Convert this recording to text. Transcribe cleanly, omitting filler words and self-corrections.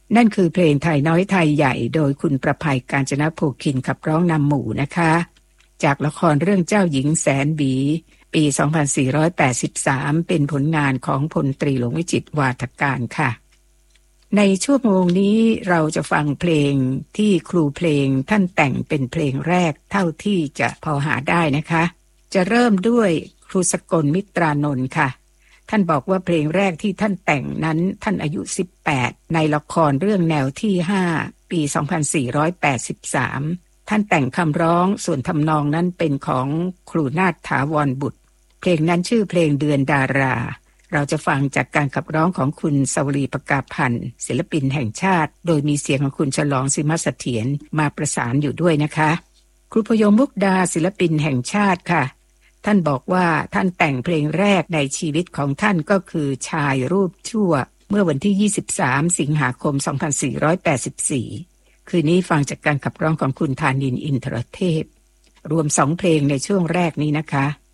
นั่นคือเพลงไทยน้อยไทยใหญ่โดยคุณประภัยกาญจนโภคินขับร้องนำหมู่นะคะจากละครเรื่องเจ้าหญิงแสนบีปี 2483 เป็นผลงานของพลตรีหลวงวิจิตรวาทการค่ะในชั่วโมงนี้เราจะฟังเพลงที่ครูเพลงท่านแต่งเป็นเพลงแรกเท่าที่จะพอหาได้นะคะจะเริ่มด้วยครูสกลมิตรานนท์ค่ะท่านบอกว่าเพลงแรกที่ท่านแต่งนั้นท่านอายุ18ในละครเรื่องแนวที่5ปี 2483ท่านแต่งคำร้องส่วนทำนองนั้นเป็นของครูนาถถาวรบุตรเพลงนั้นชื่อเพลงเดือนดาราเราจะฟังจากการขับร้องของคุณสวรีประกาพันธ์ศิลปินแห่งชาติโดยมีเสียงของคุณฉลองสิมเสถียรมาประสานอยู่ด้วยนะคะครูพยมมุกดาศิลปินแห่งชาติค่ะท่านบอกว่าท่านแต่งเพลงแรกในชีวิตของท่านก็คือชายรูปชั่วเมื่อวันที่23สิงหาคม2484คืนนี้ฟังจากการขับร้องของคุณธานินทร์อินทรเทพรวม2เพลงในช่วงแรกนี้นะคะ